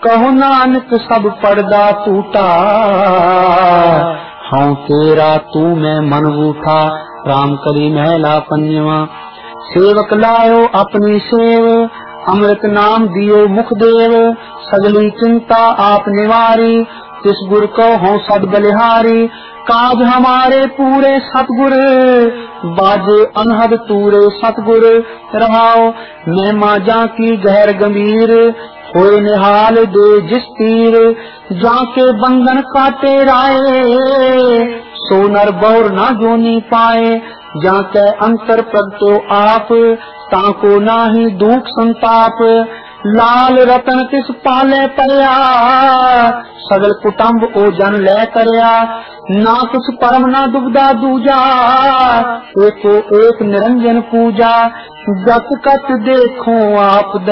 कहो नानक सब पर्दा टूटा, हाँ तेरा तू मैं मन रूठा। राम करी महला पंजवा। सेवक लायो अपनी सेव, अमृत नाम दियो मुख देव। सगली चिंता आप निवारी, तिस गुर को हों सद बलिहारी। काज हमारे पूरे सतगुर, बाजे अनहद तूरे सतगुर। रहाओ महिमा जा की गहर गंभीर, होए निहाल दे जिस तीर। जाके बंधन काटे राए, सो नर बौर ना जोनी पाए। जाके अंतर प्रगटो आप, ताको नाही दुख संताप। लाल रतन तिस पाले परया, सगल कुटुंब ओ जन ले करया। ना कुछ परम ना दुबदा दूजा, एको एक निरंजन पूजा। जत कत देखो आप